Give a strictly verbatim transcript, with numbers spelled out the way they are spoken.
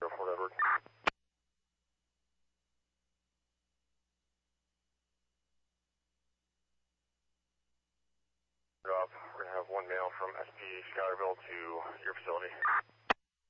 Airport Edward. Drop. We're going to have one mail from S P Schuylerville to your facility.